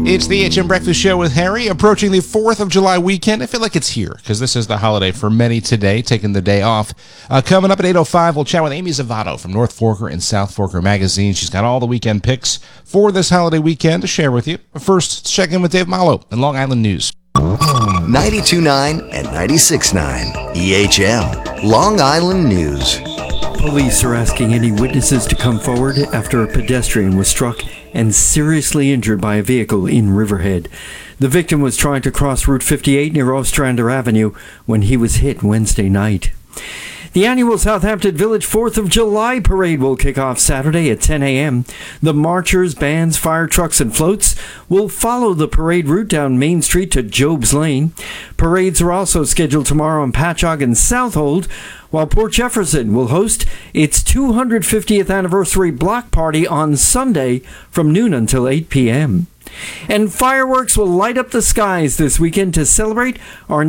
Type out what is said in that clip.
It's the HM Breakfast Show with Harry, approaching the 4th of July weekend. I feel like it's here because this is the holiday for many today, taking the day off. Coming up at 8:05, we'll chat with Amy Zavato from North Forker and South Forker Magazine. She's got all the weekend picks for this holiday weekend to share with you. But first, let's check in with Dave Malo in Long Island News. 92.9 and 96.9 EHM, Long Island News. Police are asking any witnesses to come forward after a pedestrian was struck and seriously injured by a vehicle in Riverhead. The victim was trying to cross Route 58 near Ostrander Avenue when he was hit Wednesday night. The annual Southampton Village 4th of July parade will kick off Saturday at 10 a.m. The marchers, bands, fire trucks, and floats will follow the parade route down Main Street to Job's Lane. Parades are also scheduled tomorrow in Patchogue and Southold, while Port Jefferson will host its 250th anniversary block party on Sunday from noon until 8 p.m. And fireworks will light up the skies this weekend to celebrate our